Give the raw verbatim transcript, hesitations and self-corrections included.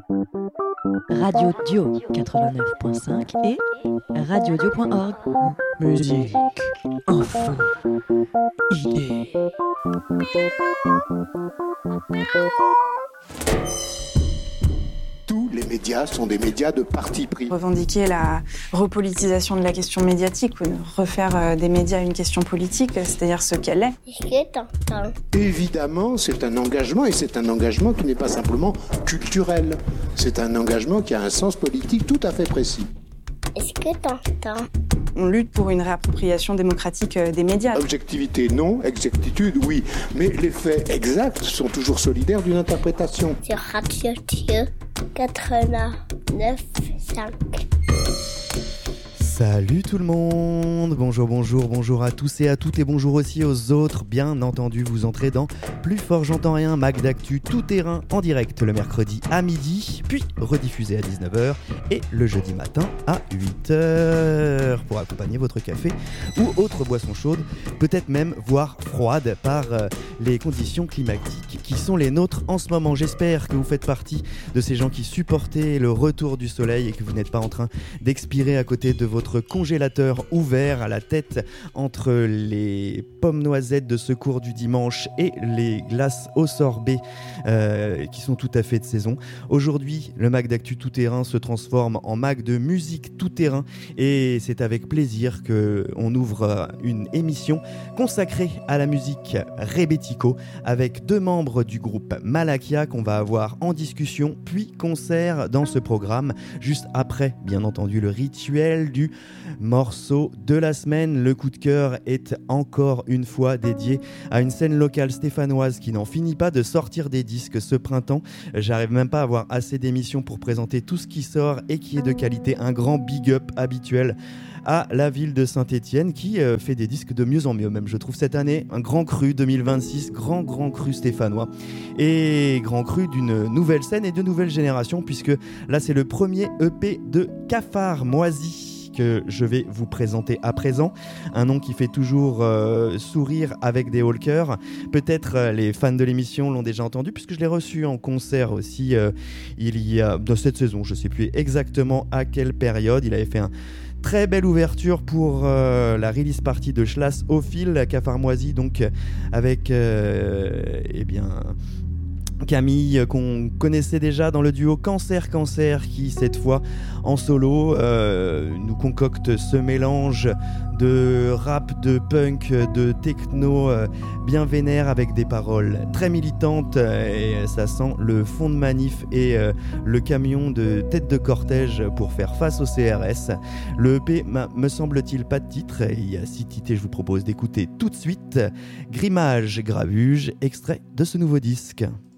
Radio Dio quatre-vingt-neuf point cinq et radiodio point org. Musique, info, idées. Tous les médias sont des médias de parti pris. Revendiquer la repolitisation de la question médiatique ou refaire des médias une question politique, c'est-à-dire ce qu'elle est. Est-ce que t'entends ? Évidemment, c'est un engagement et c'est un engagement qui n'est pas simplement culturel. C'est un engagement qui a un sens politique tout à fait précis. Est-ce que t'entends ? On lutte pour une réappropriation démocratique des médias. Objectivité, non. Exactitude, oui. Mais les faits exacts sont toujours solidaires d'une interprétation. Sur Radio Dieu quatre-vingt-neuf cinq. Salut tout le monde, bonjour, bonjour, bonjour à tous et à toutes et bonjour aussi aux autres. Bien entendu, vous entrez dans Plus fort j'entends rien, Mac d'actu tout terrain en direct le mercredi à midi, puis rediffusé à dix-neuf heures et le jeudi matin à huit heures pour accompagner votre café ou autre boisson chaude, peut-être même voire froide par euh, les conditions climatiques qui sont les nôtres en ce moment. J'espère que vous faites partie de ces gens qui supportez le retour du soleil et que vous n'êtes pas en train d'expirer à côté de votre congélateur ouvert à la tête entre les pommes noisettes de secours du dimanche et les glaces au sorbet euh, qui sont tout à fait de saison. Aujourd'hui, le Mac d'actu tout terrain se transforme en Mac de musique tout terrain et c'est avec plaisir qu'on ouvre une émission consacrée à la musique rebetiko avec deux membres du groupe Malakia qu'on va avoir en discussion puis concert dans ce programme juste après bien entendu le rituel du morceau de la semaine. Le coup de cœur est encore une fois dédié à une scène locale stéphanoise qui n'en finit pas de sortir des disques ce printemps. J'arrive même pas à avoir assez d'émissions pour présenter tout ce qui sort et qui est de qualité. Un grand big up habituel à la ville de Saint-Étienne qui euh, fait des disques de mieux en mieux même je trouve cette année. Un grand cru deux mille vingt-six, grand grand cru stéphanois et grand cru d'une nouvelle scène et de nouvelle génération puisque là c'est le premier E P de Cafard Moisi que je vais vous présenter à présent, un nom qui fait toujours euh, sourire avec des haut le cœur. Peut-être euh, les fans de l'émission l'ont déjà entendu puisque je l'ai reçu en concert aussi euh, il y a dans cette saison, je sais plus exactement à quelle période. Il avait fait un très belle ouverture pour euh, la release party de Schlass au fil, Cafard Moisi, donc avec euh, eh bien Camille qu'on connaissait déjà dans le duo Cancer Cancer qui cette fois en solo euh, nous concocte ce mélange de rap, de punk, de techno euh, bien vénère avec des paroles très militantes euh, et ça sent le fond de manif et euh, le camion de tête de cortège pour faire face au C R S. Le E P m'a, me semble-t-il pas de titre, il y a six titres et je vous propose d'écouter tout de suite Grimage Gravuge, extrait de ce nouveau disque.